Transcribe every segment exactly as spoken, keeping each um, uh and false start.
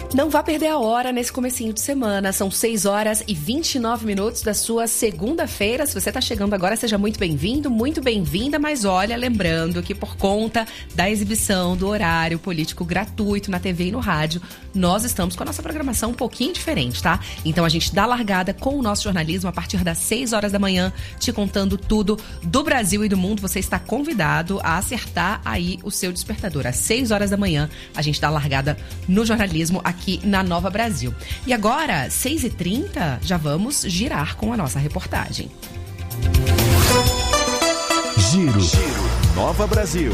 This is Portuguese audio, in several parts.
Não vá perder a hora nesse comecinho de semana. São seis horas e vinte e nove minutos da sua segunda-feira. Se você está chegando agora, seja muito bem-vindo, muito bem-vinda. Mas olha, lembrando que por conta da exibição do horário político gratuito na T V e no rádio, nós estamos com a nossa programação um pouquinho diferente, tá? Então a gente dá largada com o nosso jornalismo a partir das seis horas da manhã, te contando tudo do Brasil e do mundo. Você está convidado a acertar aí o seu despertador. Às seis horas da manhã, a gente dá largada no jornalismo aqui aqui na Nova Brasil. E agora, seis e trinta, já vamos girar com a nossa reportagem. Giro, Giro. Nova Brasil.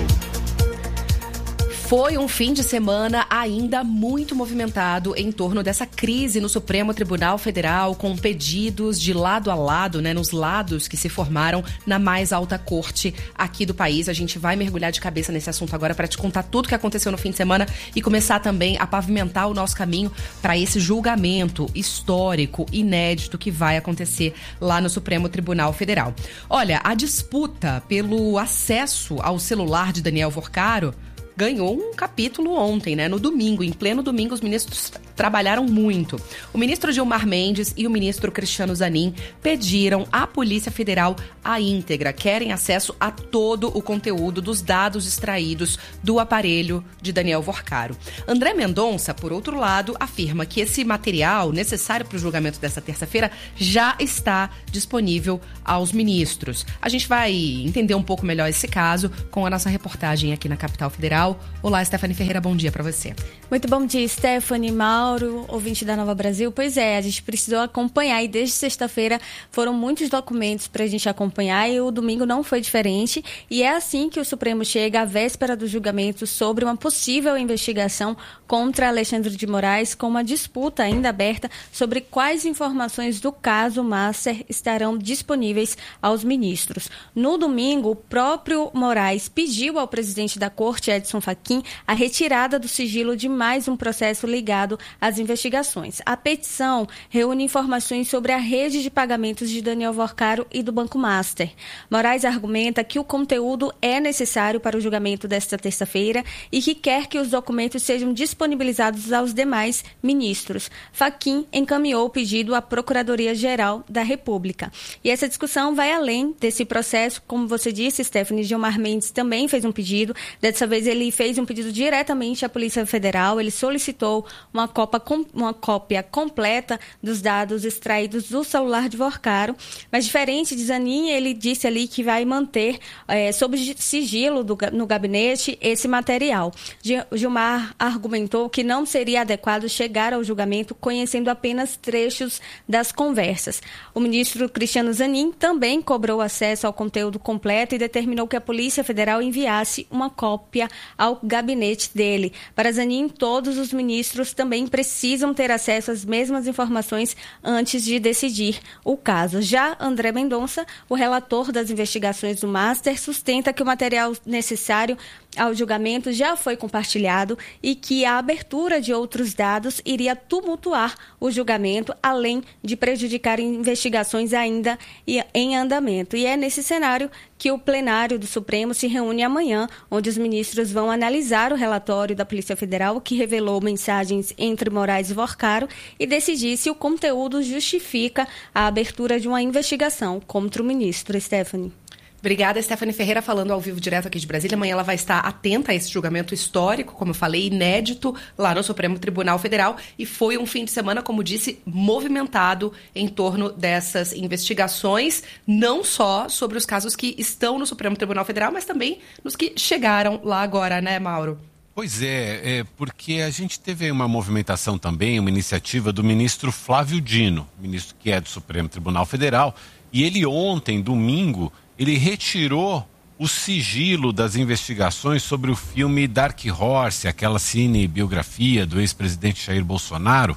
Foi um fim de semana ainda muito movimentado em torno dessa crise no Supremo Tribunal Federal, com pedidos de lado a lado, né, nos lados que se formaram na mais alta corte aqui do país. A gente vai mergulhar de cabeça nesse assunto agora para te contar tudo o que aconteceu no fim de semana e começar também a pavimentar o nosso caminho para esse julgamento histórico, inédito, que vai acontecer lá no Supremo Tribunal Federal. Olha, a disputa pelo acesso ao celular de Daniel Worcaro ganhou um capítulo ontem, né? No domingo, em pleno domingo, os ministros trabalharam muito. O ministro Gilmar Mendes e o ministro Cristiano Zanin pediram à Polícia Federal a íntegra, querem acesso a todo o conteúdo dos dados extraídos do aparelho de Daniel Worcaro. André Mendonça, por outro lado, afirma que esse material necessário para o julgamento desta terça-feira já está disponível aos ministros. A gente vai entender um pouco melhor esse caso com a nossa reportagem aqui na Capital Federal. Olá, Stephanie Ferreira, bom dia para você. Muito bom dia, Stephanie, Mauro, ouvinte da Nova Brasil. Pois é, a gente precisou acompanhar e desde sexta-feira foram muitos documentos para a gente acompanhar e o domingo não foi diferente. E é assim que o Supremo chega à véspera do julgamento sobre uma possível investigação contra Alexandre de Moraes, com uma disputa ainda aberta sobre quais informações do caso Master estarão disponíveis aos ministros. No domingo, o próprio Moraes pediu ao presidente da Corte, Edson Fachin, a retirada do sigilo de mais um processo ligado às investigações. A petição reúne informações sobre a rede de pagamentos de Daniel Worcaro e do Banco Master. Moraes argumenta que o conteúdo é necessário para o julgamento desta terça-feira e que quer que os documentos sejam disponibilizados aos demais ministros. Fachin encaminhou o pedido à Procuradoria-Geral da República. E essa discussão vai além desse processo. Como você disse, Stephanie, Gilmar Mendes também fez um pedido. Dessa vez ele fez um pedido diretamente à Polícia Federal. Ele solicitou uma cópia, uma cópia completa dos dados extraídos do celular de Worcaro. Mas diferente de Zanin, ele disse ali que vai manter é, sob sigilo do, no gabinete esse material. Gilmar argumentou que não seria adequado chegar ao julgamento conhecendo apenas trechos das conversas. O ministro Cristiano Zanin também cobrou acesso ao conteúdo completo e determinou que a Polícia Federal enviasse uma cópia ao gabinete dele. Para Zanin, todos os ministros também precisam ter acesso às mesmas informações antes de decidir o caso. Já André Mendonça, o relator das investigações do Master, sustenta que o material necessário ao julgamento já foi compartilhado e que a abertura de outros dados iria tumultuar o julgamento, além de prejudicar investigações ainda em andamento. E é nesse cenário que o plenário do Supremo se reúne amanhã, onde os ministros vão analisar o relatório da Polícia Federal, que revelou mensagens entre Moraes e Worcaro, e decidir se o conteúdo justifica a abertura de uma investigação contra o ministro. Stephanie. Obrigada, Stephanie Ferreira, falando ao vivo direto aqui de Brasília. Amanhã ela vai estar atenta a esse julgamento histórico, como eu falei, inédito, lá no Supremo Tribunal Federal. E foi um fim de semana, como disse, movimentado em torno dessas investigações, não só sobre os casos que estão no Supremo Tribunal Federal, mas também nos que chegaram lá agora, né, Mauro? Pois é, é porque a gente teve uma movimentação também, uma iniciativa do ministro Flávio Dino, ministro que é do Supremo Tribunal Federal, e ele ontem, domingo, ele retirou o sigilo das investigações sobre o filme Dark Horse, aquela cinebiografia do ex-presidente Jair Bolsonaro.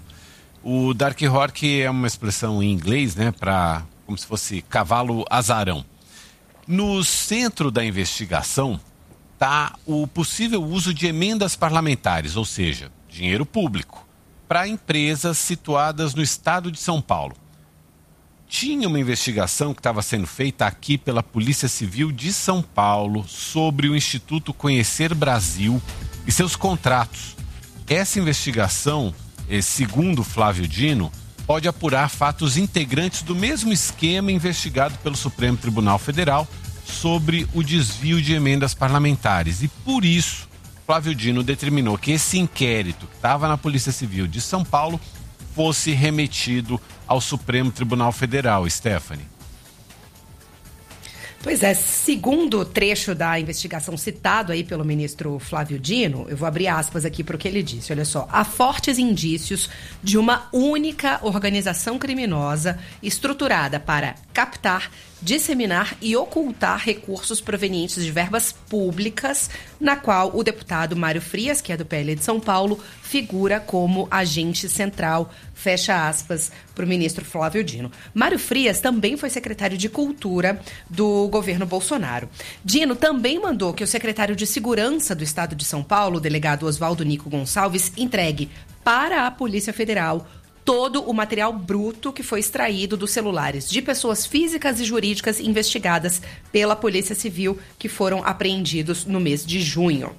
O Dark Horse é uma expressão em inglês, né, para como se fosse cavalo azarão. No centro da investigação está o possível uso de emendas parlamentares, ou seja, dinheiro público, para empresas situadas no estado de São Paulo. Tinha uma investigação que estava sendo feita aqui pela Polícia Civil de São Paulo sobre o Instituto Conhecer Brasil e seus contratos. Essa investigação eh, segundo Flávio Dino, pode apurar fatos integrantes do mesmo esquema investigado pelo Supremo Tribunal Federal sobre o desvio de emendas parlamentares. E por isso, Flávio Dino determinou que esse inquérito que estava na Polícia Civil de São Paulo fosse remetido ao Supremo Tribunal Federal. Stephanie. Pois é, segundo o trecho da investigação citado aí pelo ministro Flávio Dino, eu vou abrir aspas aqui para o que ele disse, olha só, há fortes indícios de uma única organização criminosa estruturada para captar, disseminar e ocultar recursos provenientes de verbas públicas, na qual o deputado Mário Frias, que é do P L de São Paulo, figura como agente central, fecha aspas, para o ministro Flávio Dino. Mário Frias também foi secretário de Cultura do governo Bolsonaro. Dino também mandou que o secretário de Segurança do Estado de São Paulo, o delegado Oswaldo Nico Gonçalves, entregue para a Polícia Federal todo o material bruto que foi extraído dos celulares de pessoas físicas e jurídicas investigadas pela Polícia Civil, que foram apreendidos no mês de junho.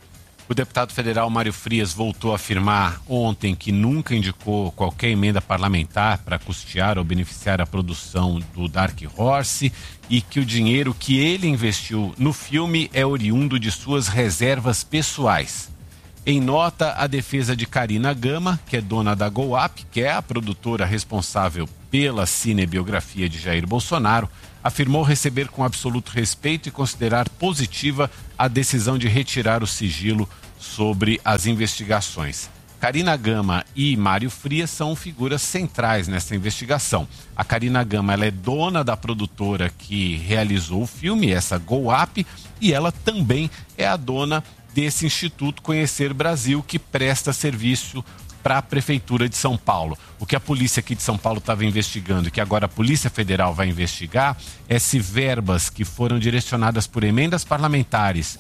O deputado federal Mário Frias voltou a afirmar ontem que nunca indicou qualquer emenda parlamentar para custear ou beneficiar a produção do Dark Horse e que o dinheiro que ele investiu no filme é oriundo de suas reservas pessoais. Em nota, a defesa de Karina Gama, que é dona da GoUp, que é a produtora responsável pela cinebiografia de Jair Bolsonaro, afirmou receber com absoluto respeito e considerar positiva a decisão de retirar o sigilo sobre as investigações. Karina Gama e Mário Frias são figuras centrais nessa investigação. A Karina Gama, ela é dona da produtora que realizou o filme, essa GoUp, e ela também é a dona desse Instituto Conhecer Brasil, que presta serviço para a Prefeitura de São Paulo. O que a polícia aqui de São Paulo estava investigando e que agora a Polícia Federal vai investigar é se verbas que foram direcionadas por emendas parlamentares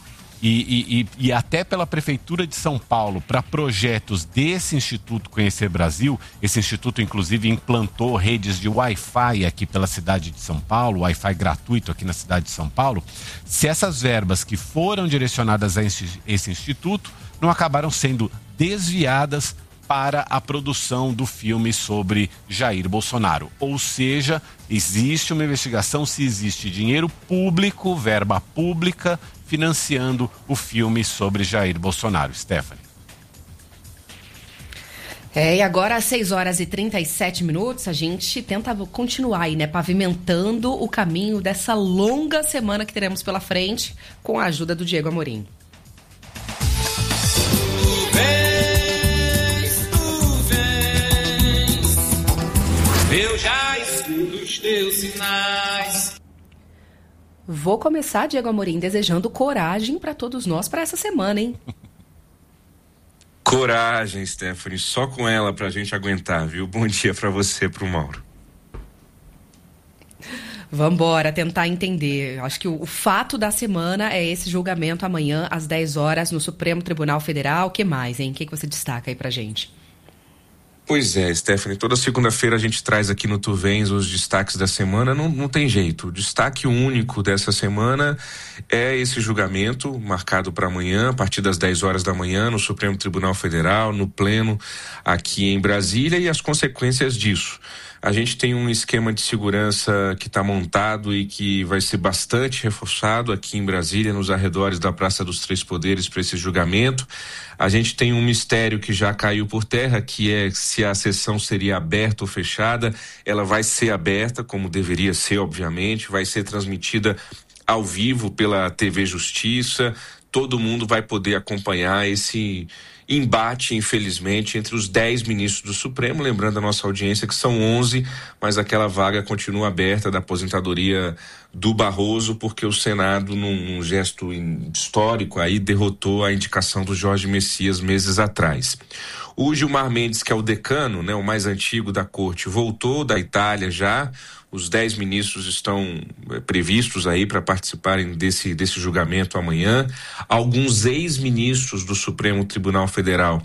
e, e, e até pela Prefeitura de São Paulo para projetos desse Instituto Conhecer Brasil. Esse instituto, inclusive, implantou redes de Wi-Fi aqui pela cidade de São Paulo, Wi-Fi gratuito aqui na cidade de São Paulo. Se essas verbas que foram direcionadas a esse, esse instituto não acabaram sendo desviadas para a produção do filme sobre Jair Bolsonaro. Ou seja, existe uma investigação se existe dinheiro público, verba pública, financiando o filme sobre Jair Bolsonaro. Stephanie. É, e agora às seis horas e trinta e sete minutos, a gente tenta continuar aí, né, pavimentando o caminho dessa longa semana que teremos pela frente, com a ajuda do Diego Amorim. Eu já escuto os teus sinais. Vou começar, Diego Amorim, desejando coragem para todos nós para essa semana, hein? Coragem, Stephanie, só com ela pra gente aguentar, viu? Bom dia pra você, pro Mauro. Vambora, tentar entender. Acho que o, o fato da semana é esse julgamento amanhã às dez horas no Supremo Tribunal Federal. O que mais, hein? O que, que você destaca aí pra gente? Pois é, Stephanie, toda segunda-feira a gente traz aqui no Tu Vens os destaques da semana, não, não tem jeito. O destaque único dessa semana é esse julgamento marcado para amanhã, a partir das dez horas da manhã, no Supremo Tribunal Federal, no Pleno aqui em Brasília, e as consequências disso. A gente tem um esquema de segurança que está montado e que vai ser bastante reforçado aqui em Brasília, nos arredores da Praça dos Três Poderes, para esse julgamento. A gente tem um mistério que já caiu por terra, que é se a sessão seria aberta ou fechada. Ela vai ser aberta, como deveria ser, obviamente, vai ser transmitida ao vivo pela T V Justiça. Todo mundo vai poder acompanhar esse embate, infelizmente, entre os dez ministros do Supremo, lembrando a nossa audiência que são onze, mas aquela vaga continua aberta da aposentadoria do Barroso, porque o Senado, num, num gesto histórico, aí derrotou a indicação do Jorge Messias meses atrás. O Gilmar Mendes, que é o decano, né, o mais antigo da corte, voltou da Itália já. Os dez ministros estão é, previstos aí para participarem desse, desse julgamento amanhã. Alguns ex-ministros do Supremo Tribunal Federal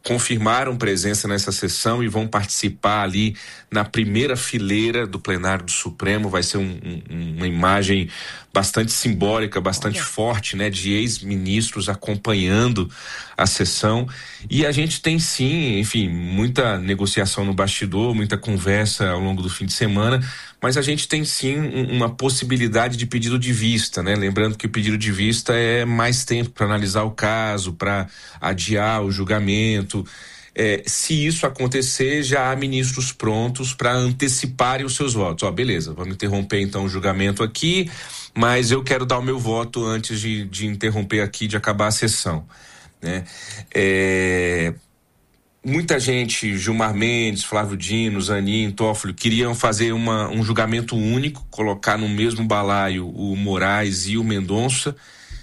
confirmaram presença nessa sessão e vão participar ali na primeira fileira do plenário do Supremo. Vai ser um, um, uma imagem bastante simbólica, bastante Olha. forte, né, de ex-ministros acompanhando a sessão. E a gente tem sim, enfim, muita negociação no bastidor, muita conversa ao longo do fim de semana, mas a gente tem sim uma possibilidade de pedido de vista, né? Lembrando que o pedido de vista é mais tempo para analisar o caso, para adiar o julgamento. É, se isso acontecer, já há ministros prontos para anteciparem os seus votos. Ó, beleza, vamos interromper então o julgamento aqui, mas eu quero dar o meu voto antes de, de interromper aqui, de acabar a sessão, né? É... Muita gente, Gilmar Mendes, Flávio Dino, Zanin, Toffoli, queriam fazer uma, um julgamento único, colocar no mesmo balaio o Moraes e o Mendonça.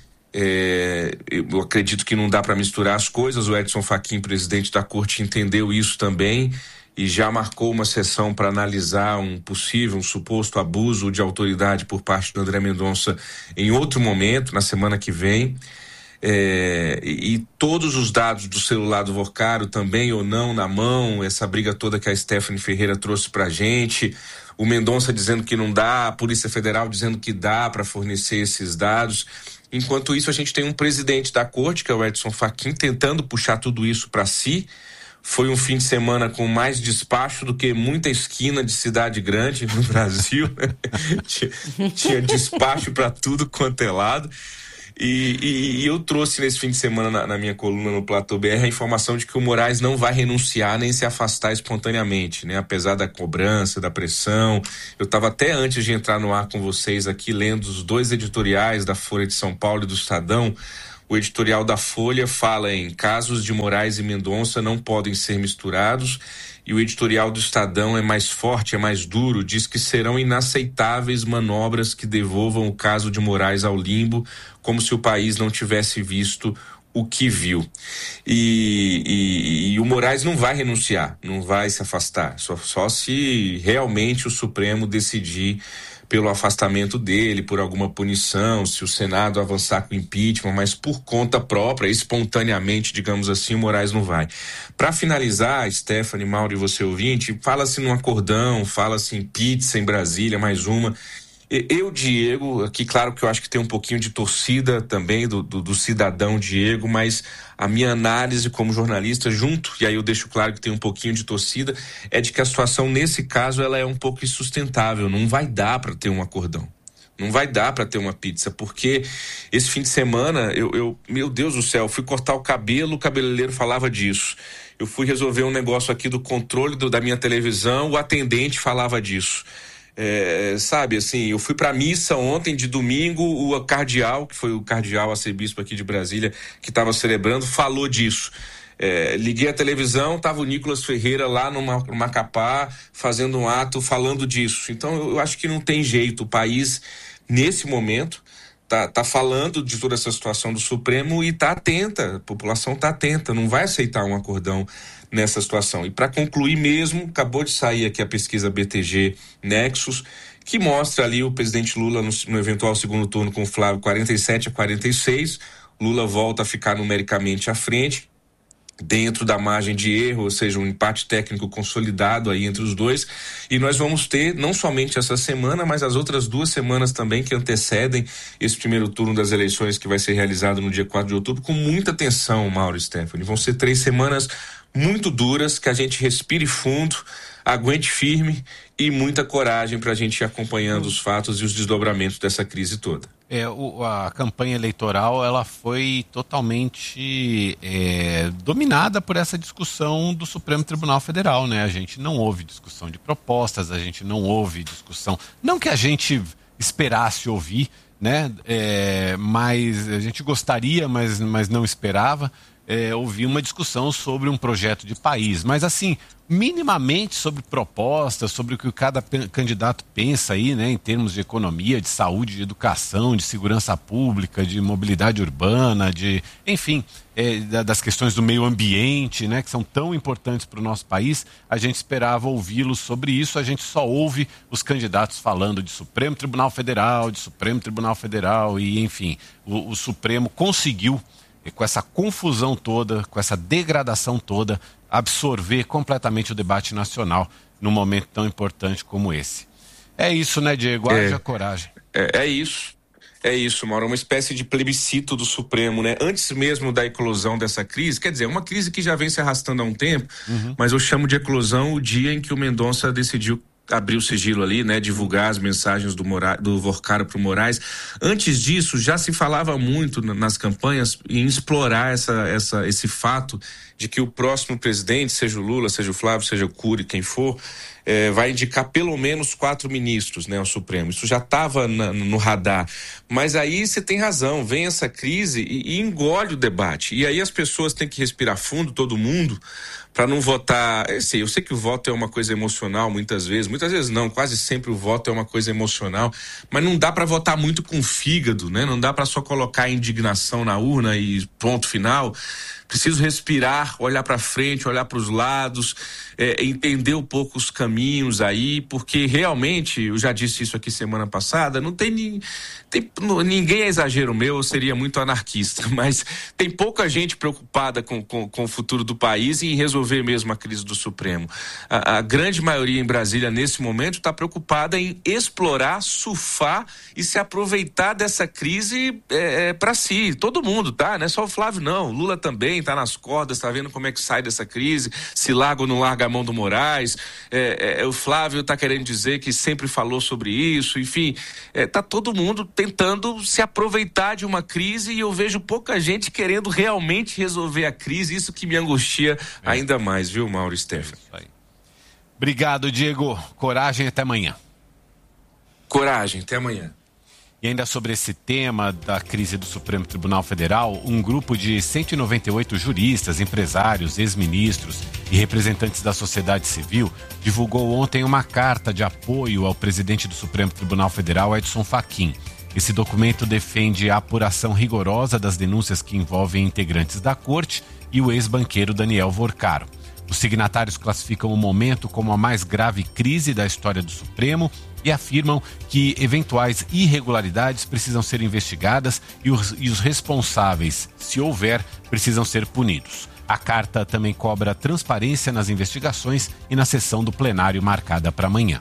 É, eu acredito que não dá para misturar as coisas. O Edson Fachin, presidente da corte, entendeu isso também e já marcou uma sessão para analisar um possível, um suposto abuso de autoridade por parte do André Mendonça em outro momento, na semana que vem. É, e, e todos os dados do celular do Vorcaro também ou não na mão, essa briga toda que a Stephanie Ferreira trouxe pra gente, o Mendonça dizendo que não dá, a Polícia Federal dizendo que dá para fornecer esses dados. Enquanto isso, a gente tem um presidente da corte, que é o Edson Fachin, tentando puxar tudo isso para si. Foi um fim de semana com mais despacho do que muita esquina de cidade grande no Brasil. tinha, tinha despacho para tudo quanto é lado. E, e, e eu trouxe nesse fim de semana na, na minha coluna no Platô B R a informação de que o Moraes não vai renunciar nem se afastar espontaneamente, né? Apesar da cobrança, da pressão. Eu estava até antes de entrar no ar com vocês aqui lendo os dois editoriais da Folha de São Paulo e do Estadão. O editorial da Folha fala em casos de Moraes e Mendonça não podem ser misturados, e o editorial do Estadão é mais forte, é mais duro, diz que serão inaceitáveis manobras que devolvam o caso de Moraes ao limbo, como se o país não tivesse visto o que viu. E, e, e o Moraes não vai renunciar, não vai se afastar, só, só se realmente o Supremo decidir pelo afastamento dele, por alguma punição, se o Senado avançar com impeachment, mas por conta própria, espontaneamente, digamos assim, o Moraes não vai. Para finalizar, Stephanie, Mauro e você ouvinte, fala-se num acordão, fala-se em pizza em Brasília, mais uma. Eu, Diego, aqui claro que eu acho que tem um pouquinho de torcida também do, do, do cidadão Diego, mas a minha análise como jornalista junto, e aí eu deixo claro que tem um pouquinho de torcida, é de que a situação nesse caso ela é um pouco insustentável, não vai dar para ter um acordão. Não vai dar para ter uma pizza, porque esse fim de semana, eu, eu, meu Deus do céu, fui cortar o cabelo, o cabeleireiro falava disso. Eu fui resolver um negócio aqui do controle do, da minha televisão, o atendente falava disso. É, sabe, assim, eu fui pra missa ontem de domingo, o cardeal, que foi o cardeal arcebispo aqui de Brasília, que estava celebrando, falou disso. É, liguei a televisão, tava o Nicolas Ferreira lá no Macapá fazendo um ato falando disso. Então eu acho que não tem jeito, o país nesse momento tá, tá falando de toda essa situação do Supremo e tá atenta, a população tá atenta, não vai aceitar um acordão nessa situação. E para concluir mesmo, acabou de sair aqui a pesquisa B T G Nexus, que mostra ali o presidente Lula no, no eventual segundo turno com o Flávio quarenta e sete a quarenta e seis, Lula volta a ficar numericamente à frente, dentro da margem de erro, ou seja, um empate técnico consolidado aí entre os dois, e nós vamos ter não somente essa semana, mas as outras duas semanas também que antecedem esse primeiro turno das eleições que vai ser realizado no dia quatro de outubro, com muita atenção, Mauro e Stephanie. Vão ser três semanas muito duras, que a gente respire fundo, aguente firme e muita coragem para a gente ir acompanhando os fatos e os desdobramentos dessa crise toda. É, o, a campanha eleitoral ela foi totalmente é, dominada por essa discussão do Supremo Tribunal Federal, né? A gente não houve discussão de propostas, a gente não houve discussão, não que a gente esperasse ouvir, né? É, mas a gente gostaria, mas, mas não esperava. É, ouvir uma discussão sobre um projeto de país, mas assim, minimamente sobre propostas, sobre o que cada p- candidato pensa aí, né, em termos de economia, de saúde, de educação, de segurança pública, de mobilidade urbana, de, enfim, é, da, das questões do meio ambiente, né, que são tão importantes para o nosso país. A gente esperava ouvi-los sobre isso, a gente só ouve os candidatos falando de Supremo Tribunal Federal, de Supremo Tribunal Federal e, enfim, o, o Supremo conseguiu com essa confusão toda, com essa degradação toda, absorver completamente o debate nacional num momento tão importante como esse. É isso, né, Diego? Haja é, coragem. É, é isso. É isso, Mauro, uma espécie de plebiscito do Supremo, né? Antes mesmo da eclosão dessa crise, quer dizer, uma crise que já vem se arrastando há um tempo, uhum. mas eu chamo de eclosão o dia em que o Mendonça decidiu abrir o sigilo ali, né? Divulgar as mensagens do, Mora... do Vorcaro pro Moraes. Antes disso, já se falava muito nas campanhas em explorar essa, essa, esse fato de que o próximo presidente, seja o Lula, seja o Flávio, seja o Cury, quem for, É, vai indicar pelo menos quatro ministros, né, ao Supremo. Isso já estava no radar. Mas aí você tem razão, vem essa crise e, e engole o debate. E aí as pessoas têm que respirar fundo, todo mundo, para não votar. Eu sei, eu sei que o voto é uma coisa emocional muitas vezes, muitas vezes não, quase sempre o voto é uma coisa emocional, mas não dá para votar muito com o fígado, né? Não dá para só colocar a indignação na urna e ponto final. Preciso respirar, olhar para frente, olhar para os lados, é, entender um pouco os caminhos aí, porque realmente, eu já disse isso aqui semana passada, não tem, tem ninguém é exagero meu, eu seria muito anarquista, mas tem pouca gente preocupada com, com, com o futuro do país e em resolver mesmo a crise do Supremo. A, a grande maioria em Brasília, nesse momento, está preocupada em explorar, surfar e se aproveitar dessa crise é, é, para si. Todo mundo, tá? Não é só o Flávio, não. Lula também tá nas cordas, tá vendo como é que sai dessa crise, se larga ou não larga a mão do Moraes, é, é, o Flávio tá querendo dizer que sempre falou sobre isso, enfim, é, tá todo mundo tentando se aproveitar de uma crise e eu vejo pouca gente querendo realmente resolver a crise, isso que me angustia é. ainda mais, viu, Mauro e Stephanie? Obrigado, Diego. Coragem, até amanhã. Coragem, até amanhã. E ainda sobre esse tema da crise do Supremo Tribunal Federal, um grupo de cento e noventa e oito juristas, empresários, ex-ministros e representantes da sociedade civil divulgou ontem uma carta de apoio ao presidente do Supremo Tribunal Federal, Edson Fachin. Esse documento defende a apuração rigorosa das denúncias que envolvem integrantes da corte e o ex-banqueiro Daniel Vorcaro. Os signatários classificam o momento como a mais grave crise da história do Supremo e afirmam que eventuais irregularidades precisam ser investigadas e os, e os responsáveis, se houver, precisam ser punidos. A carta também cobra transparência nas investigações e na sessão do plenário marcada para amanhã.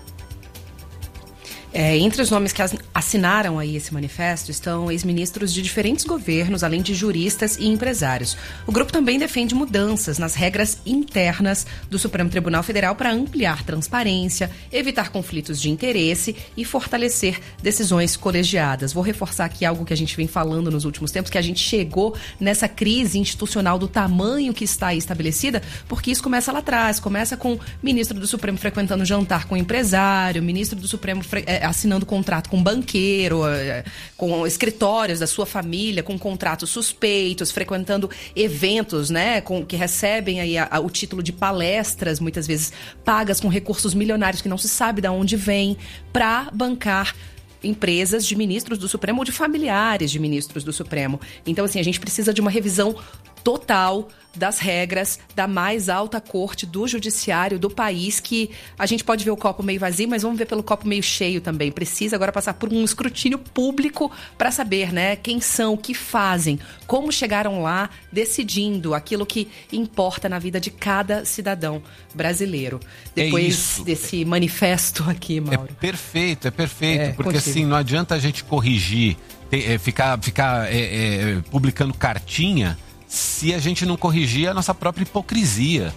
É, entre os nomes que assinaram aí esse manifesto estão ex-ministros de diferentes governos, além de juristas e empresários. O grupo também defende mudanças nas regras internas do Supremo Tribunal Federal para ampliar transparência, evitar conflitos de interesse e fortalecer decisões colegiadas. Vou reforçar aqui algo que a gente vem falando nos últimos tempos, que a gente chegou nessa crise institucional do tamanho que está aí estabelecida, porque isso começa lá atrás, começa com o ministro do Supremo frequentando jantar com o empresário, o ministro do Supremo fre- assinando contrato com banqueiro, com escritórios da sua família, com contratos suspeitos, frequentando eventos, né, com, que recebem aí a, a, o título de palestras, muitas vezes pagas com recursos milionários que não se sabe de onde vêm, para bancar empresas de ministros do Supremo ou de familiares de ministros do Supremo. Então, assim, a gente precisa de uma revisão total das regras da mais alta corte do judiciário do país, que a gente pode ver o copo meio vazio, mas vamos ver pelo copo meio cheio também. Precisa agora passar por um escrutínio público para saber, né, quem são, o que fazem, como chegaram lá, decidindo aquilo que importa na vida de cada cidadão brasileiro. Depois é desse manifesto aqui, Mauro. É perfeito, é perfeito, é, porque contigo. Assim, não adianta a gente corrigir, ter, é, ficar, ficar é, é, publicando cartinha se a gente não corrigir a nossa própria hipocrisia,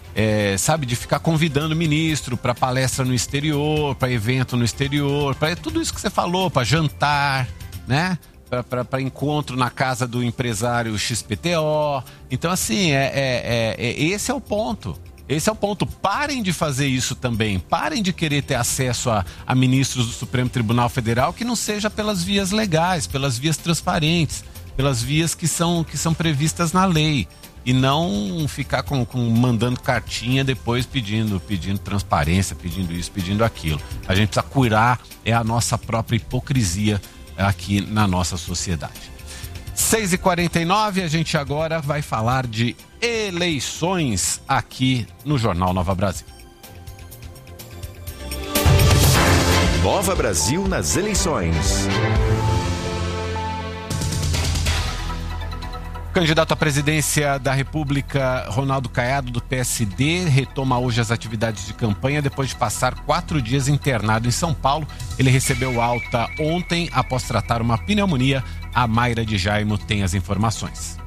é, sabe, de ficar convidando o ministro para palestra no exterior, para evento no exterior, para tudo isso que você falou, para jantar, né? Para encontro na casa do empresário X P T O. Então, assim, é, é, é, esse é o ponto. Esse é o ponto. Parem de fazer isso também. Parem de querer ter acesso a, a ministros do Supremo Tribunal Federal que não seja pelas vias legais, pelas vias transparentes, pelas vias que são, que são previstas na lei, e não ficar com, com, mandando cartinha depois pedindo, pedindo transparência, pedindo isso, pedindo aquilo. A gente precisa curar é a nossa própria hipocrisia aqui na nossa sociedade. seis e quarenta e nove, a gente agora vai falar de eleições aqui no Jornal Nova Brasil. Nova Brasil nas eleições. Candidato à presidência da República, Ronaldo Caiado, do P S D, retoma hoje as atividades de campanha depois de passar quatro dias internado em São Paulo. Ele recebeu alta ontem após tratar uma pneumonia. A Mayra de Jaimo tem as informações.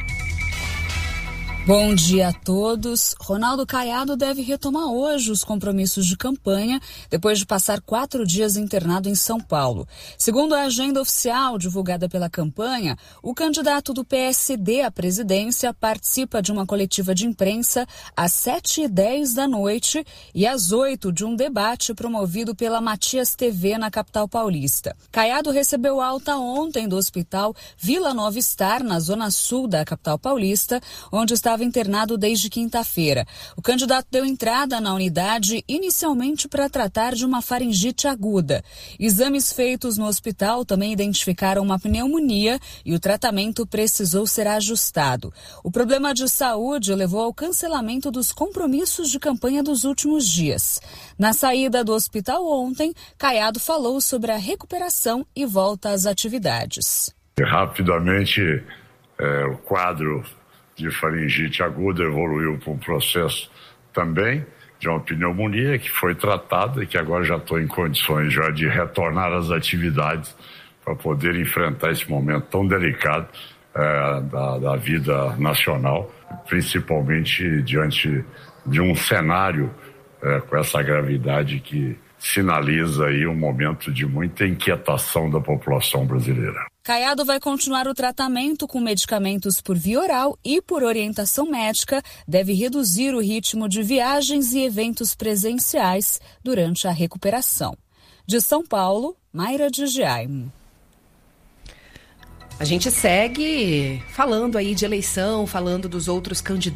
Bom dia a todos. Ronaldo Caiado deve retomar hoje os compromissos de campanha depois de passar quatro dias internado em São Paulo. Segundo a agenda oficial divulgada pela campanha, o candidato do P S D à presidência participa de uma coletiva de imprensa às sete e dez da noite e às oito de um debate promovido pela Matias T V na capital paulista. Caiado recebeu alta ontem do hospital Vila Nova Star, na zona sul da capital paulista, onde está estava internado desde quinta-feira. O candidato deu entrada na unidade inicialmente para tratar de uma faringite aguda. Exames feitos no hospital também identificaram uma pneumonia e o tratamento precisou ser ajustado. O problema de saúde levou ao cancelamento dos compromissos de campanha dos últimos dias. Na saída do hospital ontem, Caiado falou sobre a recuperação e volta às atividades. Rapidamente, é, o quadro de faringite aguda evoluiu para um processo também de uma pneumonia que foi tratada e que agora já estou em condições já de retornar às atividades para poder enfrentar esse momento tão delicado é, da, da vida nacional, principalmente diante de um cenário é, com essa gravidade que sinaliza aí um momento de muita inquietação da população brasileira. Caiado vai continuar o tratamento com medicamentos por via oral e, por orientação médica, deve reduzir o ritmo de viagens e eventos presenciais durante a recuperação. De São Paulo, Mayra de Jaime. A gente segue falando aí de eleição, falando dos outros candidatos.